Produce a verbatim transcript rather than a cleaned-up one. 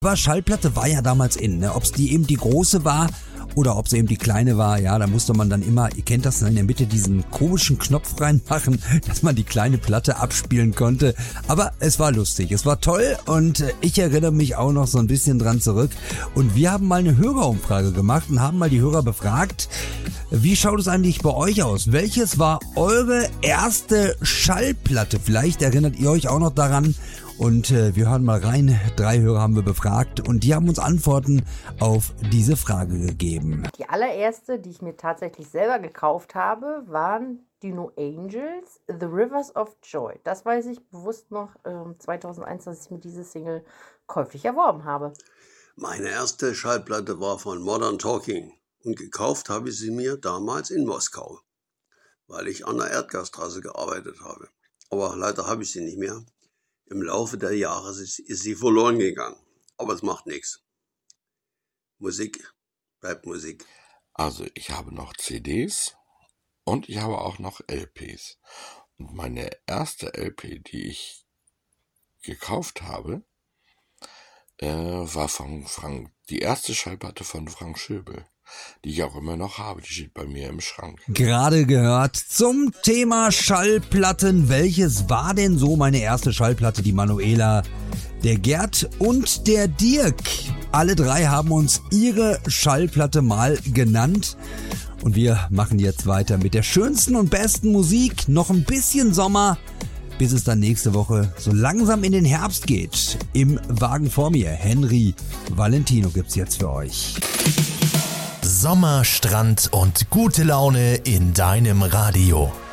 Aber Schallplatte war ja damals in, ne? Ob es die eben die große war oder ob es eben die kleine war, ja, da musste man dann immer, ihr kennt das, in der Mitte diesen komischen Knopf reinmachen, dass man die kleine Platte abspielen konnte. Aber es war lustig, es war toll und ich erinnere mich auch noch so ein bisschen dran zurück. Und wir haben mal eine Hörerumfrage gemacht und haben mal die Hörer befragt, wie schaut es eigentlich bei euch aus? Welches war eure erste Schallplatte? Vielleicht erinnert ihr euch auch noch daran. Und äh, wir hören mal rein. Drei Hörer haben wir befragt und die haben uns Antworten auf diese Frage gegeben. Die allererste, die ich mir tatsächlich selber gekauft habe, waren die No Angels, The Rivers of Joy. Das weiß ich bewusst noch äh, zweitausendeins, dass ich mir diese Single käuflich erworben habe. Meine erste Schallplatte war von Modern Talking und gekauft habe ich sie mir damals in Moskau, weil ich an der Erdgasstraße gearbeitet habe. Aber leider habe ich sie nicht mehr. Im Laufe der Jahre ist, ist sie verloren gegangen. Aber es macht nichts. Musik bleibt Musik. Also ich habe noch C Ds und ich habe auch noch L Ps. Und meine erste L P, die ich gekauft habe, äh, war von Frank, die erste Schallplatte von Frank Schöbel, die ich auch immer noch habe, die steht bei mir im Schrank. Gerade gehört zum Thema Schallplatten. Welches war denn so meine erste Schallplatte? Die Manuela, der Gerd und der Dirk. Alle drei haben uns ihre Schallplatte mal genannt. Und wir machen jetzt weiter mit der schönsten und besten Musik. Noch ein bisschen Sommer, bis es dann nächste Woche so langsam in den Herbst geht. Im Wagen vor mir, Henry Valentino gibt's jetzt für euch. Sommer, Strand und gute Laune in deinem Radio.